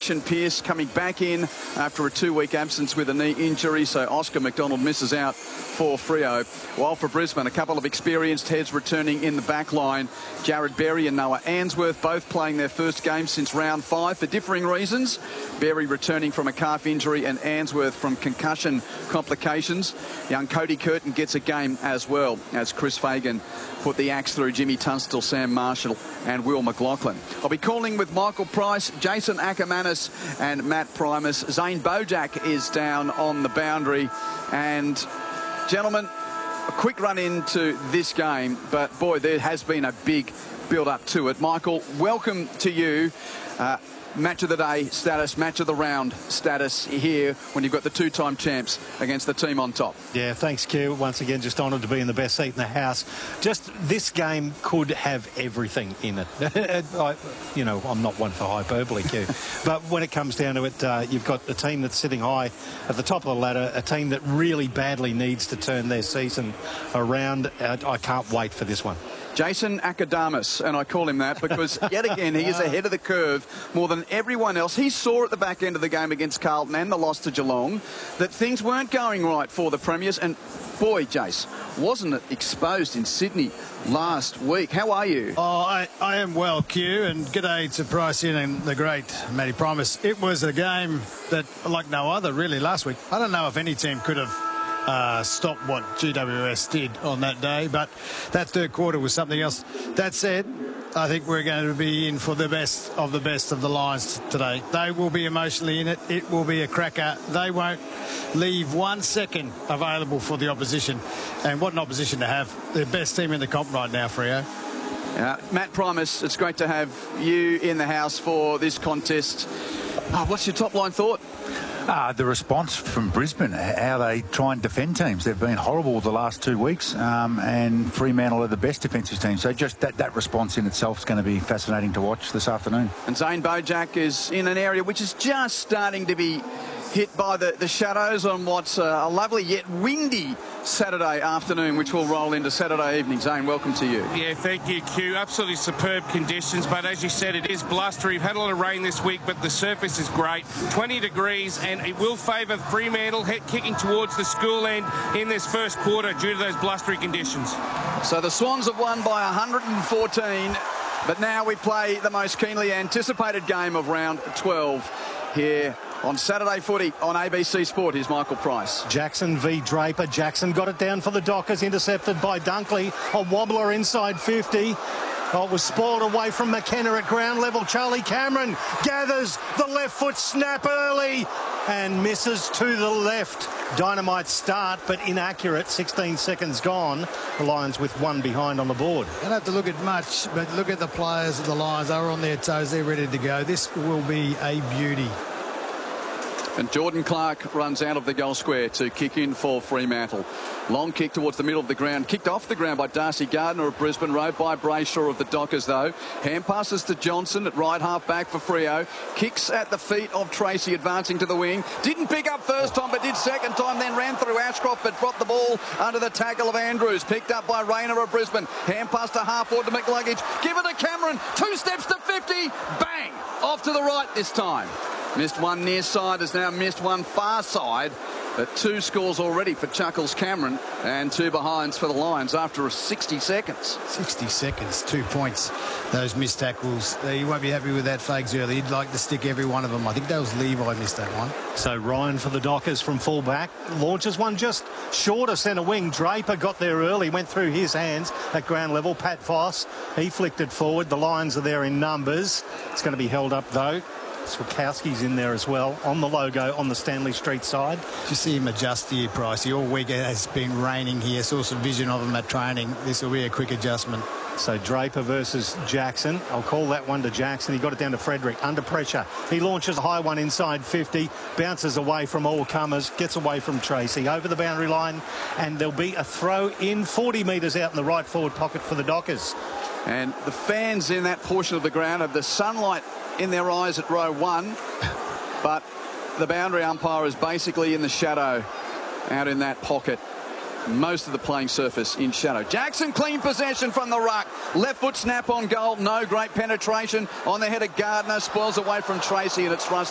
Action Pearce coming back in after a 2-week absence with a knee injury, so Oscar McDonald misses out for Freo. While for Brisbane, a couple of experienced heads returning in the back line. Jared Berry and Noah Answorth both playing their first game since round 5 for differing reasons. Berry returning from a calf injury and Answorth from concussion complications. Young Cody Curtin gets a game as well as Chris Fagan put the axe through Jimmy Tunstall, Sam Marshall and Will McLaughlin. I'll be calling with Michael Price, Jason Ackermanis and Matt Primus. Zane Bojack is down on the boundary. And gentlemen, a quick run into this game, but boy, there has been a big build up to it. Michael, welcome to you. Match of the day status, match of the round status here when you've got the two-time champs against the team on top. Yeah, thanks, Q. Once again, just honoured to be in the best seat in the house. Just this game could have everything in it. I'm not one for hyperbole, Q. But when it comes down to it, you've got a team that's sitting high at the top of the ladder, a team that really badly needs to turn their season around. I can't wait for this one. Jason Ackermanis, and I call him that because yet again he is ahead of the curve more than everyone else. He saw at the back end of the game against Carlton and the loss to Geelong that things weren't going right for the Premiers, and boy, Jace, wasn't it exposed in Sydney last week? How are you? Oh, I am well, Q, and g'day to Bryce Ian and the great Matty Primus. It was a game that, like no other, really, last week. I don't know if any team could have stop what GWS did on that day, but that third quarter was something else. That said, I think we're going to be in for the best of the Lions today. They will be emotionally in it. It will be a cracker. They won't leave 1 second available for the opposition, and what an opposition to have. The best team in the comp right now, Freo. Matt Primus, it's great to have you in the house for this contest. What's your top line thought? The response from Brisbane, how they try and defend teams. They've been horrible the last 2 weeks, and Fremantle are the best defensive team. So just that response in itself is going to be fascinating to watch this afternoon. And Zane Bojack is in an area which is just starting to be hit by the shadows on what's a lovely yet windy Saturday afternoon, which will roll into Saturday evening. Zane, welcome to you. Yeah, thank you, Q. Absolutely superb conditions, but as you said, it is blustery. We've had a lot of rain this week, but the surface is great. 20 degrees, and it will favour Fremantle kicking towards the school end in this first quarter due to those blustery conditions. So the Swans have won by 114, but now we play the most keenly anticipated game of round 12 here on Saturday Footy on ABC Sport. Here's Michael Price. Jackson v Draper. Jackson got it down for the Dockers, intercepted by Dunkley. A wobbler inside 50. Oh, it was spoiled away from McKenna at ground level. Charlie Cameron gathers the left foot snap early and misses to the left. Dynamite start, but inaccurate. 16 seconds gone. The Lions with one behind on the board. Don't have to look at much, but look at the players of the Lions. They're on their toes. They're ready to go. This will be a beauty. And Jordan Clark runs out of the goal square to kick in for Fremantle. Long kick towards the middle of the ground. Kicked off the ground by Darcy Gardner of Brisbane. Rode by Brayshaw of the Dockers, though. Hand passes to Johnson at right half back for Freo. Kicks at the feet of Tracy, advancing to the wing. Didn't pick up first time, but did second time. Then ran through Ashcroft, but brought the ball under the tackle of Andrews. Picked up by Rayner of Brisbane. Hand pass to half forward to McLuggage. Give it to Cameron. 2 steps to 50. Bang! Off to the right this time. Missed one near side, has now missed one far side. But 2 scores already for Chuckles Cameron and 2 behinds for the Lions after 60 seconds. 60 seconds, 2 points. Those missed tackles. You won't be happy with that, Fags, early. He'd like to stick every one of them. I think that was Levi missed that one. So Ryan for the Dockers from full-back. Launches one just short of centre wing. Draper got there early, went through his hands at ground level. Pat Foss, he flicked it forward. The Lions are there in numbers. It's going to be held up, though. Swakowski's in there as well, on the logo on the Stanley Street side. You see him adjust here, Pricey. All week it has been raining here. Saw some vision of him at training. This will be a quick adjustment. So Draper versus Jackson. I'll call that one to Jackson. He got it down to Frederick under pressure. He launches a high one inside 50, bounces away from all comers, gets away from Tracy over the boundary line, and there'll be a throw in 40 metres out in the right forward pocket for the Dockers. And the fans in that portion of the ground have the sunlight in their eyes at row 1, but the boundary umpire is basically in the shadow out in that pocket. Most of the playing surface in shadow. Jackson, clean possession from the ruck. Left foot snap on goal. No great penetration on the head of Gardner. Spoils away from Tracy, and it's thrust